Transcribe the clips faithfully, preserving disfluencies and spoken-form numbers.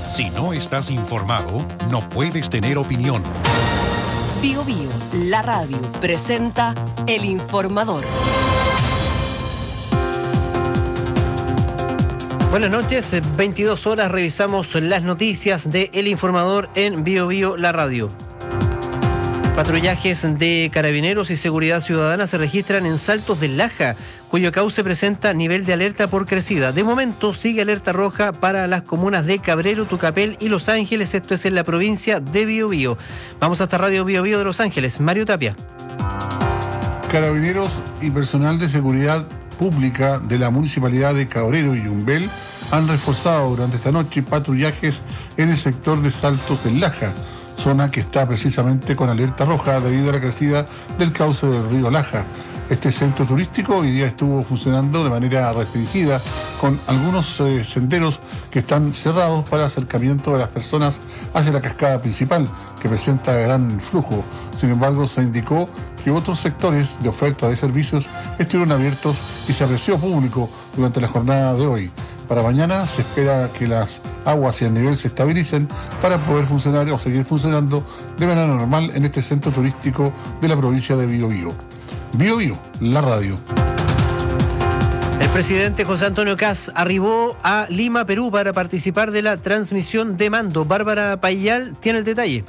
Si no estás informado, no puedes tener opinión. Bio Bio, la radio, presenta El Informador. Buenas noches, veintidós horas, revisamos las noticias de El Informador en Bio Bio, la radio. Patrullajes de Carabineros y Seguridad Ciudadana se registran en Saltos del Laja, cuyo cauce presenta nivel de alerta por crecida. De momento sigue alerta roja para las comunas de Cabrero, Tucapel y Los Ángeles, esto es en la provincia de Biobío. Vamos hasta Radio Biobío de Los Ángeles, Mario Tapia. Carabineros y personal de seguridad pública de la municipalidad de Cabrero y Yumbel han reforzado durante esta noche patrullajes en el sector de Saltos del Laja, zona que está precisamente con alerta roja debido a la crecida del cauce del río Laja. Este centro turístico hoy día estuvo funcionando de manera restringida, con algunos eh, senderos que están cerrados para acercamiento de las personas hacia la cascada principal, que presenta gran flujo. Sin embargo, se indicó que otros sectores de oferta de servicios estuvieron abiertos y se apreció público durante la jornada de hoy. Para mañana se espera que las aguas y el nivel se estabilicen para poder funcionar o seguir funcionando de manera normal en este centro turístico de la provincia de Biobío. Biobío, la radio. El presidente José Antonio Kast arribó a Lima, Perú, para participar de la transmisión de mando. Bárbara Payal tiene el detalle.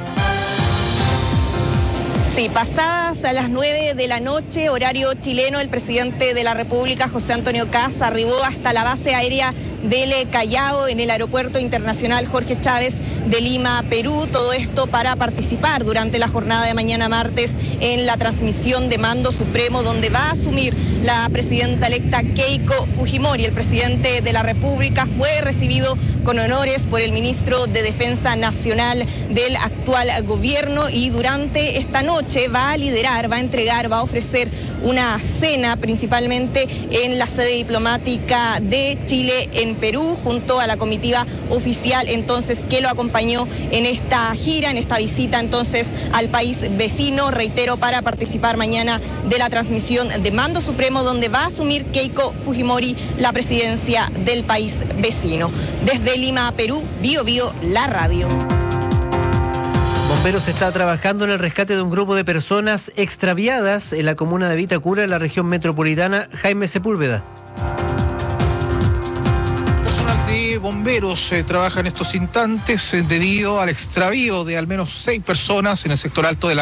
Sí, pasadas a las nueve de la noche, horario chileno, el presidente de la República, José Antonio Kast, arribó hasta la base aérea del Callao en el Aeropuerto Internacional Jorge Chávez de Lima, Perú. Todo esto para participar durante la jornada de mañana martes en la transmisión de mando supremo, donde va a asumir la presidenta electa Keiko Fujimori. El presidente de la República fue recibido con honores por el ministro de Defensa Nacional del actual gobierno y durante esta noche va a liderar, va a entregar, va a ofrecer una cena principalmente en la sede diplomática de Chile en Perú, junto a la comitiva oficial entonces que lo acompañó en esta gira, en esta visita entonces al país vecino, reitero, para participar mañana de la transmisión de mando supremo, donde va a asumir Keiko Fujimori la presidencia del país vecino. Desde Lima, Perú, Bio Bio, la radio. Bomberos está trabajando en el rescate de un grupo de personas extraviadas en la comuna de Vitacura, en la región metropolitana. Jaime Sepúlveda. Personal de bomberos eh, trabaja en estos instantes eh, debido al extravío de al menos seis personas en el sector alto de la